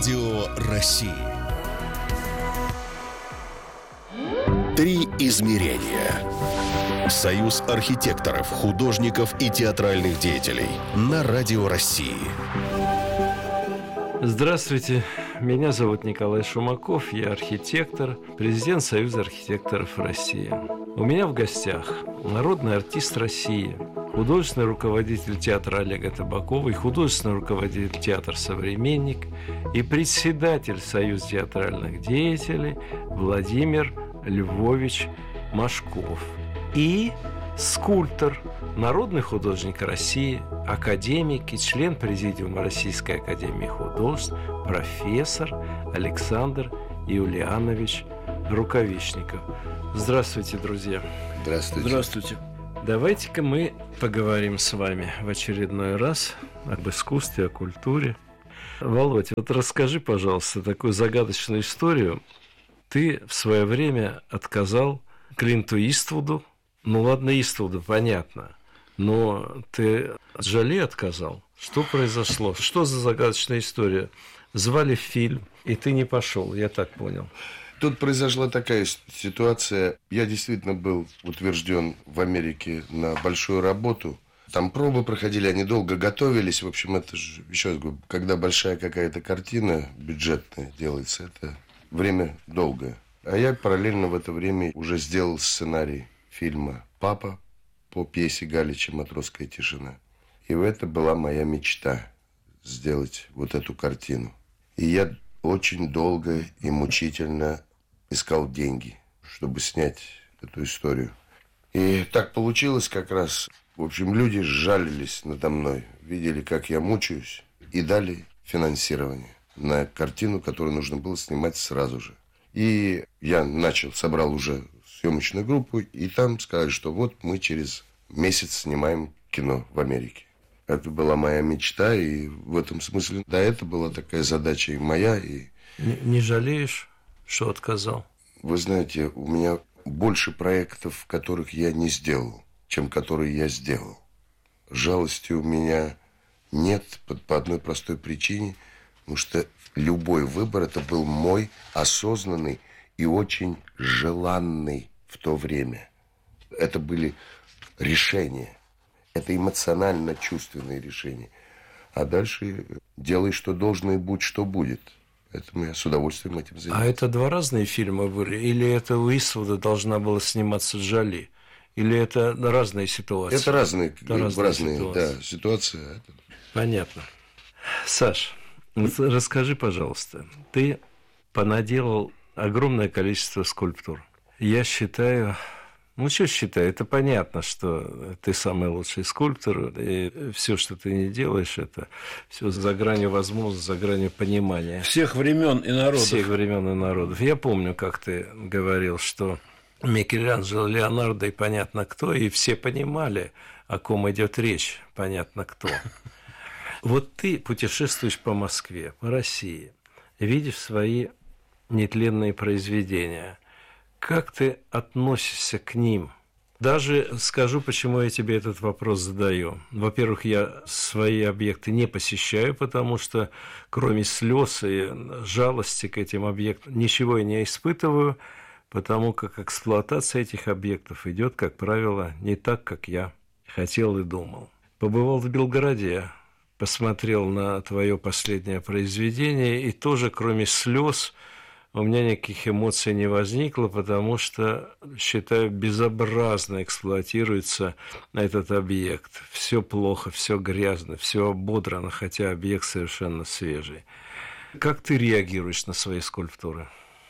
Радио России. Три измерения. Союз архитекторов, художников и театральных деятелей на Радио России. Здравствуйте, меня зовут Николай Шумаков, я архитектор, президент Союза архитекторов России. У меня в гостях народный артист России, художественный руководитель театра Олега Табакова и художественный руководитель театра «Современник» и председатель Союза театральных деятелей Владимир Львович Машков. И скульптор, народный художник России, академик и член президиума Российской академии художеств, профессор Александр Юлианович Рукавишников. Здравствуйте, друзья. Здравствуйте. Здравствуйте. Давайте-ка мы поговорим с вами в очередной раз об искусстве, о культуре. Володь, вот расскажи, пожалуйста, такую загадочную историю. Ты в свое время отказал Клинту Иствуду. Ну ладно, Иствуду, понятно. Но ты Джоли отказал. Что произошло? Что за загадочная история? Звали в фильм, и ты не пошел, я так понял. Тут произошла такая ситуация. Я действительно был утвержден в Америке на большую работу. Там пробы проходили, они долго готовились. В общем, это же, еще раз говорю, когда большая какая-то картина бюджетная делается, это время долгое. А я параллельно в это время уже сделал сценарий фильма «Папа» по пьесе Галича «Матросская тишина». И это была моя мечта – сделать вот эту картину. И я очень долго и мучительно искал деньги, чтобы снять эту историю. И так получилось как раз. В общем, люди сжалились надо мной, видели, как я мучаюсь, и дали финансирование на картину, которую нужно было снимать сразу же. И я собрал уже съемочную группу, и там сказали, что вот мы через месяц снимаем кино в Америке. Это была моя мечта, и в этом смысле, да, это была такая задача и моя, и... Не жалеешь, что отказал? Вы знаете, у меня больше проектов, которых я не сделал, чем которые я сделал. Жалости у меня нет по одной простой причине, потому что любой выбор, это был мой осознанный и очень желанный в то время. Это были решения. Это эмоционально-чувственные решения. А дальше делай, что должно, и будь, что будет. Поэтому я с удовольствием этим занимаюсь. А это два разные фильма были? Или это у Иствуда должна была сниматься Джоли? Или это разные ситуации? Это разные ситуации. Да, ситуации. Понятно. Саш, расскажи, пожалуйста, ты понаделал огромное количество скульптур. Я считаю... Ну, что считаю? Это понятно, что ты самый лучший скульптор, и все, что ты не делаешь, это все за гранью возможностей, за гранью понимания. Всех времен и народов. Всех времен и народов. Я помню, как ты говорил, что Микеланджело, Леонардо и понятно кто, и все понимали, о ком идет речь, понятно кто. Вот ты путешествуешь по Москве, по России, видишь свои нетленные произведения. Как ты относишься к ним? Даже скажу, почему я тебе этот вопрос задаю. Во-первых, я свои объекты не посещаю, потому что кроме слез и жалости к этим объектам ничего я не испытываю, потому как эксплуатация этих объектов идет, как правило, не так, как я хотел и думал. Побывал в Белгороде, посмотрел на твое последнее произведение, и тоже, кроме слез, у меня никаких эмоций не возникло, потому что, считаю, безобразно эксплуатируется этот объект. Все плохо, все грязно, все ободрано, хотя объект совершенно свежий. Как ты реагируешь на свои скульптуры?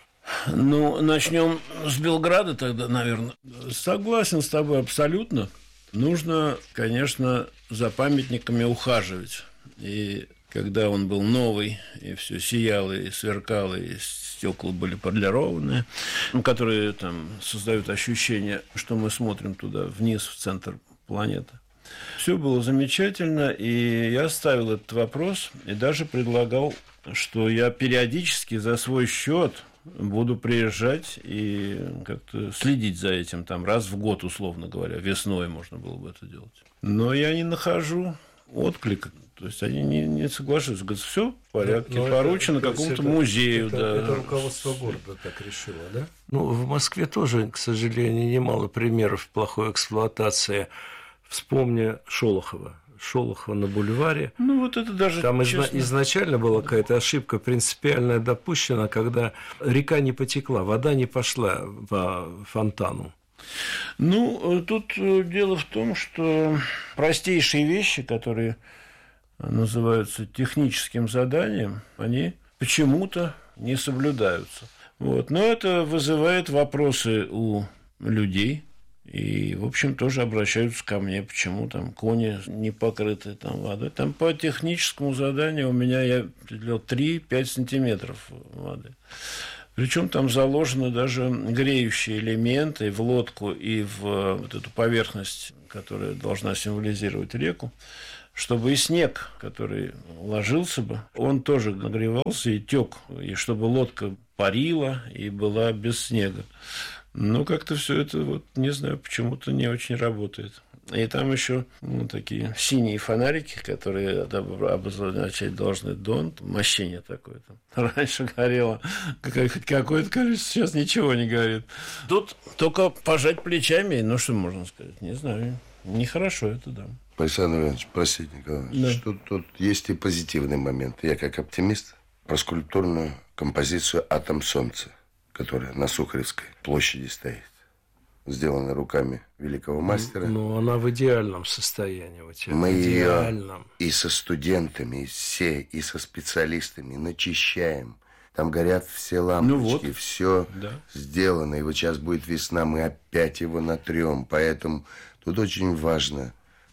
Ну, начнем с Белграда тогда, наверное. Согласен с тобой абсолютно. Нужно, конечно, за памятниками ухаживать. И когда он был новый, и все сияло, и сверкало, и стекла были полированы, которые там создают ощущение, что мы смотрим туда вниз, в центр планеты. Все было замечательно, и я ставил этот вопрос, и даже предлагал, что я периодически за свой счет буду приезжать и как-то следить за этим, там, раз в год, условно говоря, весной можно было бы это делать. Но я не нахожу отклика. То есть они не соглашаются. Говорят, все в порядке, Но поручено какому-то музею. Это руководство города так решило, да? Ну, в Москве тоже, к сожалению, немало примеров плохой эксплуатации. Вспомни Шолохова на бульваре. Ну, вот это даже, там честно... изначально была какая-то ошибка принципиальная допущена, когда река не потекла, вода не пошла по фонтану. Ну, тут дело в том, что простейшие вещи, которые называются техническим заданием, они почему-то не соблюдаются. Вот. Но это вызывает вопросы у людей. И, в общем, тоже обращаются ко мне, почему там кони не покрыты там водой. Там по техническому заданию у меня, я определил, 3-5 сантиметров воды. Причем там заложены даже греющие элементы в лодку и в вот эту поверхность, которая должна символизировать реку, чтобы и снег, который ложился бы, он тоже нагревался и тек, и чтобы лодка парила и была без снега. Но как-то все это, вот, не знаю, почему-то не очень работает. И там еще такие синие фонарики, которые обозначать должны Дон, мощение такое там. Раньше горело какое-то количество, сейчас ничего не горит. Тут только пожать плечами, ну что можно сказать, не знаю, нехорошо это, да. Александр Иванович, простите, Николай, да. Что тут есть и позитивный момент. Я как оптимист про скульптурную композицию «Атом солнца», которая на Сухаревской площади стоит, сделана руками великого мастера. Ну, она в идеальном состоянии. Мы ее и со студентами, и со специалистами начищаем. Там горят все лампочки, все сделано. И вот сейчас будет весна, мы опять его натрем. Поэтому тут очень важно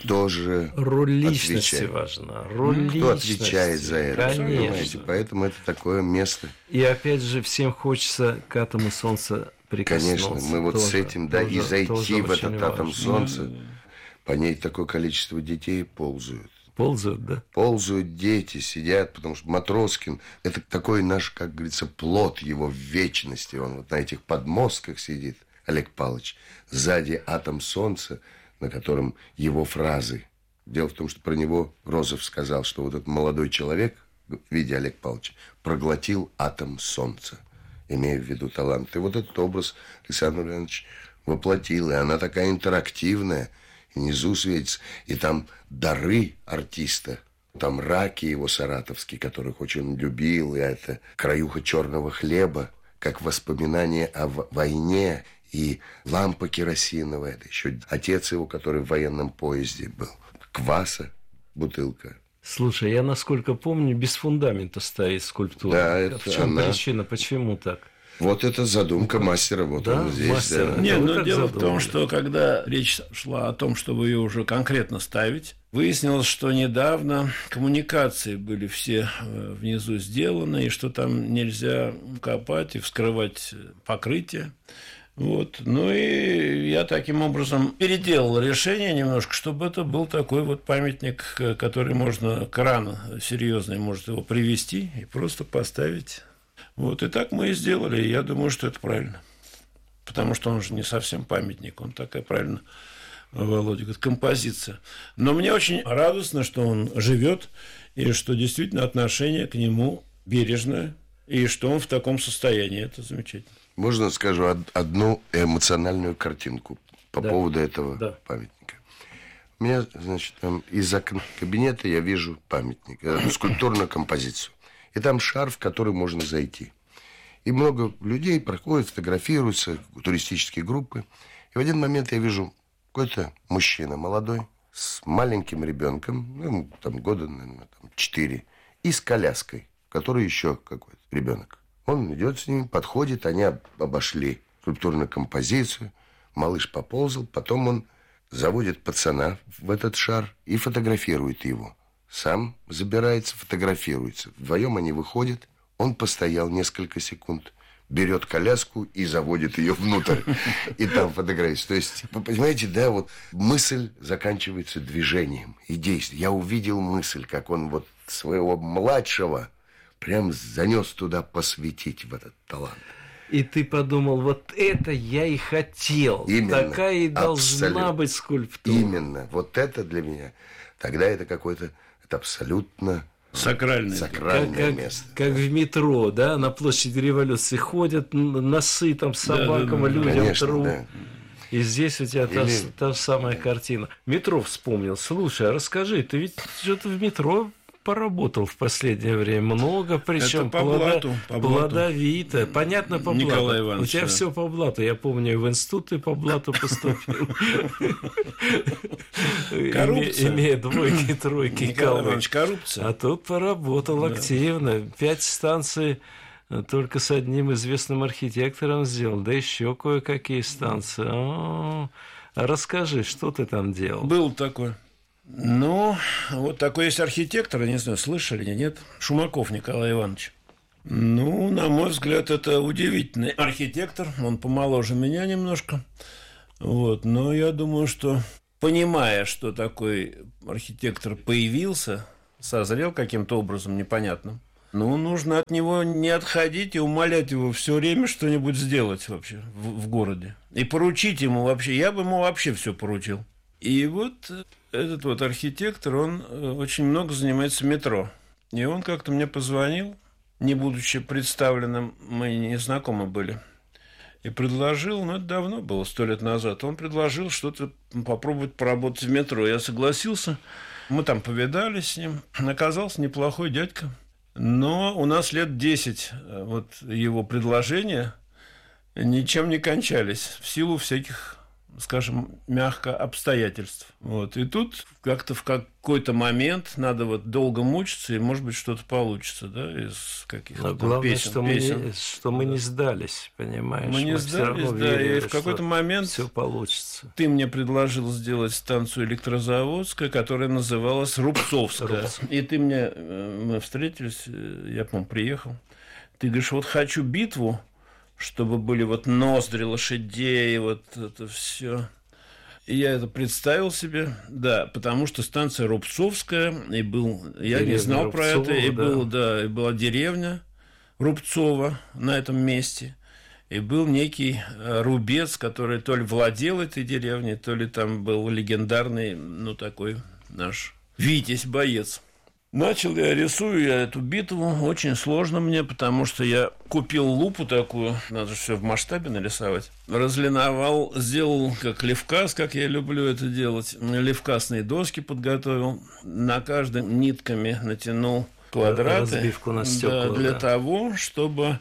тоже роль личности важна. Кто отвечает за это? Конечно. Поэтому это такое место. И опять же, всем хочется к атому солнца прикоснуться. Конечно, мы вот тоже, с этим, да, и зайти в этот атом солнца. По ней такое количество детей ползают. Ползают, да? Ползают дети, сидят, потому что Матроскин – это такой наш, как говорится, плод его в вечности. Он вот на этих подмостках сидит, Олег Павлович. Сзади атом солнца, на котором его фразы. Дело в том, что про него Розов сказал, что вот этот молодой человек, в виде Олега Павловича, проглотил атом солнца, имея в виду талант. И вот этот образ Александр Иванович воплотил. И она такая интерактивная, и внизу светится. И там дары артиста. Там раки его саратовские, которых очень любил. И это краюха черного хлеба, как воспоминание о войне. И лампа керосиновая, это еще отец его, который в военном поезде был. Кваса, бутылка. Слушай, я, насколько помню, без фундамента стоит скульптура. Да, это в чем причина, почему так? Вот это задумка мастера, вот да? он здесь. Мастера. Да. Нет, но дело в том, что когда речь шла о том, чтобы ее уже конкретно ставить, выяснилось, что недавно коммуникации были все внизу сделаны, и что там нельзя копать и вскрывать покрытие. Вот. Ну и я таким образом переделал решение немножко, чтобы это был такой вот памятник, который можно, кран серьезный может его привести и просто поставить. Вот. И так мы и сделали, и я думаю, что это правильно. Потому что он же не совсем памятник, он такая правильно, Володя говорит, композиция. Но мне очень радостно, что он живет, и что действительно отношение к нему бережное, и что он в таком состоянии. Это замечательно. Можно скажу одну эмоциональную картинку по поводу этого памятника. У меня, значит, там из окна кабинета я вижу памятник, скульптурную композицию. И там шар, в который можно зайти. И много людей проходят, фотографируются, туристические группы. И в один момент я вижу какой-то мужчина молодой с маленьким ребенком, ну, там года, наверное, 4, и с коляской, который еще какой-то ребенок. Он идет с ним, подходит, они обошли скульптурную композицию. Малыш поползал, потом он заводит пацана в этот шар и фотографирует его. Сам забирается, фотографируется. Вдвоем они выходят. Он постоял несколько секунд, берет коляску и заводит ее внутрь. И там фотографируется. То есть, вы понимаете, да, вот мысль заканчивается движением и действием. Я увидел мысль, как он вот своего младшего прям занес туда посвятить в этот талант. И ты подумал, вот это я и хотел. Именно, такая и должна быть скульптура. Именно. Вот это для меня Тогда это это абсолютно Сакральное место. Как в метро, да, на площади Революции ходят, носы там собакам, людям конечно, трут. да. И здесь у тебя та самая картина. Метро вспомнил. Слушай, а расскажи, ты ведь что-то в метро поработал в последнее время много, причем по блату. плодовито. Понятно, по Николай блату. Иванович, У тебя все по блату. Я помню, в институт ты по блату поступил. Коррупция. Имея двойки, тройки, Николай Иванович, коррупция. А тут поработал активно. 5 станций только с одним известным архитектором сделал, да еще кое-какие станции. Расскажи, что ты там делал? Был такой. Ну, вот такой есть архитектор, я не знаю, слышали или нет, Шумаков Николай Иванович. Ну, на мой взгляд, это удивительный архитектор, он помоложе меня немножко. Вот, но я думаю, что, понимая, что такой архитектор появился, созрел каким-то образом непонятным, ну, нужно от него не отходить и умолять его все время что-нибудь сделать вообще в городе. И поручить ему вообще, я бы ему вообще все поручил. И вот этот вот архитектор, он очень много занимается метро. И он как-то мне позвонил, не будучи представленным, мы не знакомы были, и предложил, ну, это давно было, 100 лет назад, он предложил что-то попробовать поработать в метро. Я согласился, мы там повидались с ним, оказался неплохой дядька. Но у нас лет 10 вот его предложения ничем не кончались в силу всяких, скажем, мягко обстоятельств. Вот. И тут как-то в какой-то момент надо вот долго мучиться, и, может быть, что-то получится, да, из каких-то главное, песен. что мы не сдались, понимаешь? Мы не сдались, да, и в какой-то момент все получится. Ты мне предложил сделать станцию Электрозаводская, которая называлась Рубцовская. И ты мне, мы встретились, я, по-моему, приехал, ты говоришь, вот хочу битву, чтобы были вот ноздри лошадей, вот это все. И я это представил себе, да, потому что станция Рубцовская, и был, я деревня не знал Рубцова, про это, и и была деревня Рубцова на этом месте, и был некий рубец, который то ли владел этой деревней, то ли там был легендарный, ну, такой наш Витязь-боец. Начал я, рисую я эту битву, очень сложно мне, потому что я купил лупу такую, надо же все в масштабе нарисовать, разлиновал, сделал как левказ, как я люблю это делать, левказные доски подготовил, на каждом нитками натянул квадраты. Разбивку на стекла, для того, чтобы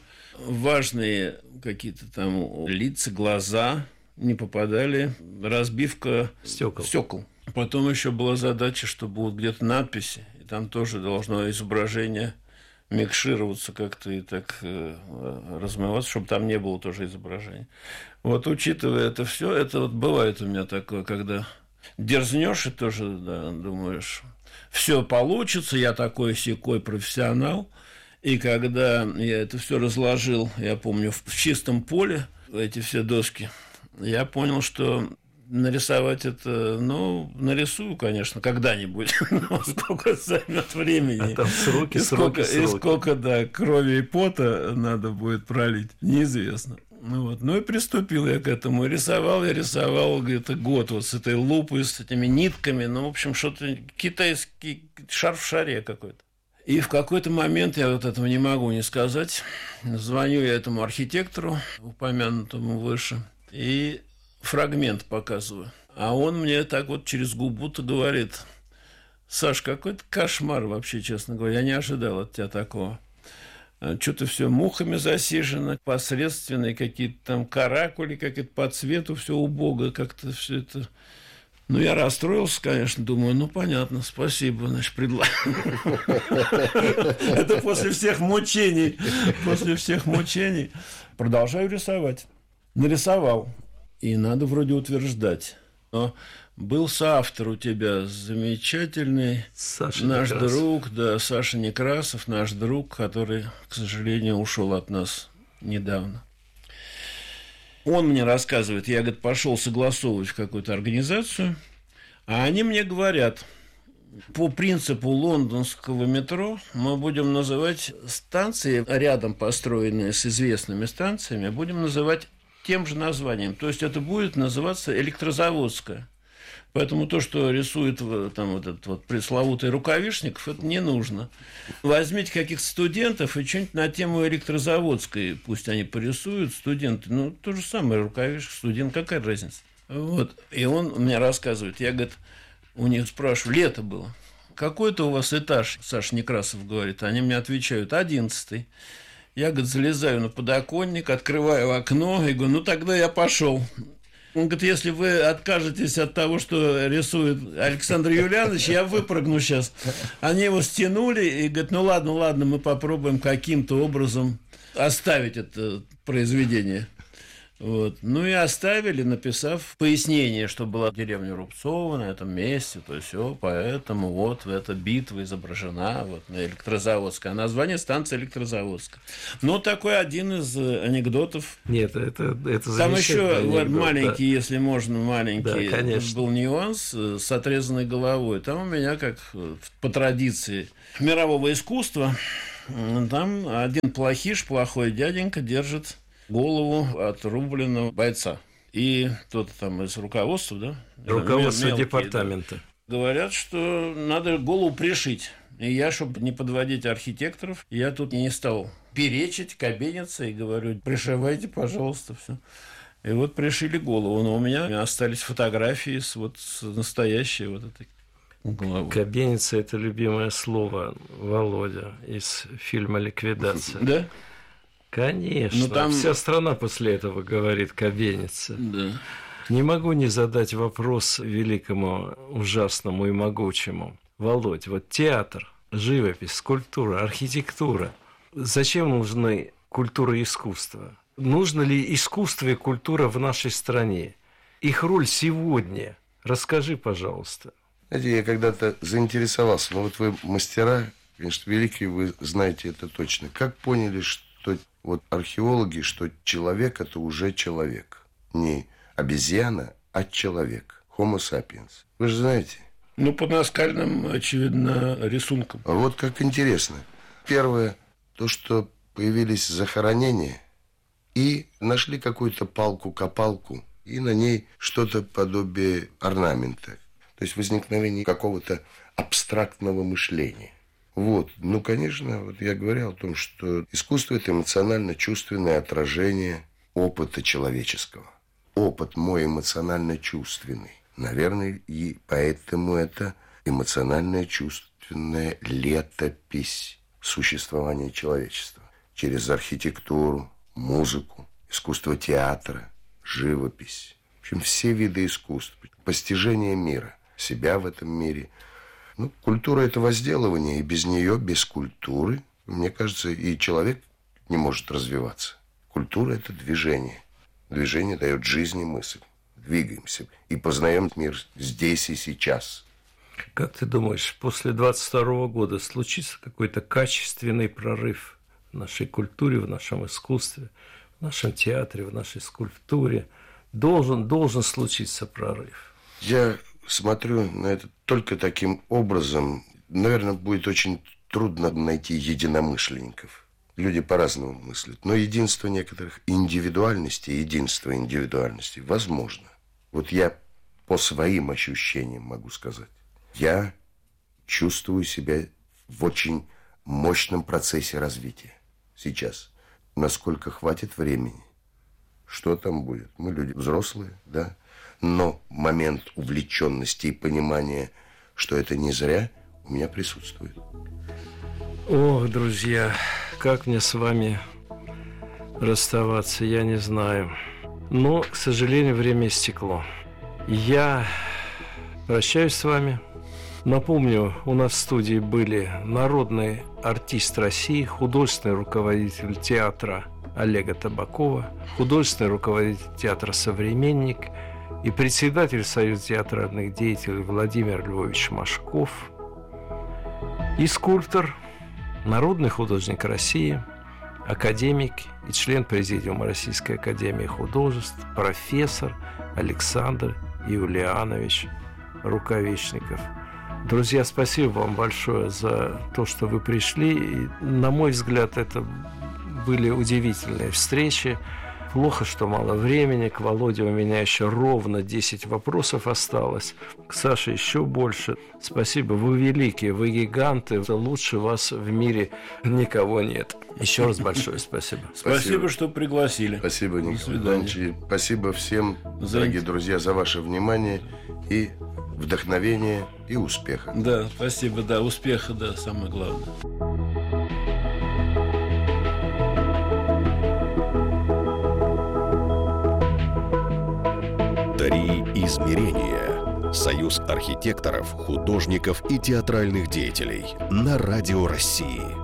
важные какие-то там лица, глаза не попадали, разбивка стекол. Потом еще была задача, чтобы будут где-то надписи, и там тоже должно изображение микшироваться как-то и так размываться, чтобы там не было тоже изображения. Вот, учитывая это все, это вот бывает у меня такое, когда дерзнешь и тоже, да, думаешь, все получится, я такой-сякой профессионал. И когда я это все разложил, я помню, в чистом поле, эти все доски, я понял, что нарисовать это, ну, нарисую, конечно, когда-нибудь, но сколько займет времени. А там сроки. И сколько, да, крови и пота надо будет пролить, неизвестно. Ну и приступил я к этому. Рисовал где-то год вот с этой лупой, с этими нитками. Ну, в общем, что-то китайский шар в шаре какой-то. И в какой-то момент, я вот этого не могу не сказать, звоню я этому архитектору, упомянутому выше, и фрагмент показываю. А он мне так вот через губу-то говорит: Саш, какой-то кошмар вообще, честно говоря. Я не ожидал от тебя такого. Что-то все мухами засижено, посредственные какие-то там каракули, какие-то по цвету, все убого, как-то все это. Ну, я расстроился, конечно, думаю, ну, понятно, спасибо, значит, Это после всех мучений. Продолжаю рисовать. Нарисовал. И надо вроде утверждать. Но был соавтор у тебя замечательный Саша наш Некрасов. друг, да, Саша Некрасов, наш друг, который, к сожалению, ушел от нас недавно. Он мне рассказывает, я, говорит, пошел согласовывать в какую-то организацию, а они мне говорят, по принципу лондонского метро мы будем называть станции, рядом построенные с известными станциями, будем называть тем же названием. То есть это будет называться Электрозаводская. Поэтому то, что рисует там вот этот вот пресловутый Рукавишников, это не нужно. Возьмите каких-то студентов и что-нибудь на тему Электрозаводской, пусть они порисуют, студенты. Ну, то же самое, Рукавишников, студент, какая разница? Вот. И он мне рассказывает, я, говорит, у них спрашиваю, лето было, какой-то у вас этаж, Саша Некрасов говорит, они мне отвечают, 11-й. Я, говорит, залезаю на подоконник, открываю окно и говорю, ну, тогда я пошел. Он говорит, если вы откажетесь от того, что рисует Александр Юлианович, я выпрыгну сейчас. Они его стянули и говорят, ну ладно, мы попробуем каким-то образом оставить это произведение. Вот. Ну и оставили, написав пояснение, что была деревня Рубцова на этом месте, то есть все, поэтому вот эта битва изображена вот на Электрозаводской. А название станции Электрозаводская. Ну, такой один из анекдотов. Нет, это там еще вот маленький, да. Если можно, маленький, да, был нюанс с отрезанной головой. Там у меня, как по традиции мирового искусства, там один плохой дяденька держит голову отрубленного бойца. И кто-то там из руководства, да? Руководство департамента. Да, говорят, что надо голову пришить. И я, чтобы не подводить архитекторов, я тут не стал перечить, кабениться и говорю, пришивайте, пожалуйста, все. И вот пришили голову. Но у меня остались фотографии с настоящей вот этой головой. Кабениться – это любимое слово Володя из фильма «Ликвидация». Да? Конечно. Там... Вся страна после этого говорит «кабениться». Да. Не могу не задать вопрос великому, ужасному и могучему. Володь, вот театр, живопись, скульптура, архитектура. Зачем нужны культура и искусство? Нужно ли искусство и культура в нашей стране? Их роль сегодня. Расскажи, пожалуйста. Знаете, я когда-то заинтересовался. Но вот вы мастера, конечно, великие, вы знаете это точно. Как поняли, что вот археологи, что человек – это уже человек. Не обезьяна, а человек. Homo sapiens. Вы же знаете? Ну, по наскальным, очевидно, рисункам. Вот как интересно. Первое, то, что появились захоронения, и нашли какую-то палку-копалку, и на ней что-то подобие орнамента. То есть возникновение какого-то абстрактного мышления. Вот. Ну, конечно, вот я говорил о том, что искусство – это эмоционально-чувственное отражение опыта человеческого. Опыт мой эмоционально-чувственный. Наверное, и поэтому это эмоционально-чувственная летопись существования человечества. Через архитектуру, музыку, искусство театра, живопись. В общем, все виды искусств. Постижение мира, себя в этом мире. Ну, культура – это возделывание, и без нее, без культуры, мне кажется, и человек не может развиваться. Культура – это движение. Движение дает жизни мысль. Двигаемся и познаем мир здесь и сейчас. Как ты думаешь, после 22 года случится какой-то качественный прорыв в нашей культуре, в нашем искусстве, в нашем театре, в нашей скульптуре? Должен случиться прорыв. Я смотрю на это только таким образом. Наверное, будет очень трудно найти единомышленников. Люди по-разному мыслят. Но единство некоторых индивидуальностей, возможно. Вот я по своим ощущениям могу сказать. Я чувствую себя в очень мощном процессе развития сейчас. Насколько хватит времени. Что там будет? Мы люди взрослые, да? Но момент увлеченности и понимания, что это не зря, у меня присутствует. Ох, друзья, как мне с вами расставаться, я не знаю. Но, к сожалению, время истекло. Я прощаюсь с вами. Напомню, у нас в студии были народный артист России, художественный руководитель театра Олега Табакова, художественный руководитель театра «Современник» и председатель Союза театральных деятелей Владимир Львович Машков, и скульптор, народный художник России, академик и член Президиума Российской академии художеств, профессор Александр Юлианович Рукавишников. Друзья, спасибо вам большое за то, что вы пришли. И, на мой взгляд, это были удивительные встречи. Плохо, что мало времени. К Володе у меня еще ровно 10 вопросов осталось. К Саше еще больше. Спасибо, вы великие, вы гиганты. Лучше вас в мире никого нет. Еще раз большое спасибо. Спасибо, что пригласили. Спасибо, Николай Иванович. Спасибо всем, дорогие друзья, за ваше внимание и вдохновение и успеха. Да, спасибо, да, успеха, да, самое главное. Три измерения. Союз архитекторов, художников и театральных деятелей на Радио России.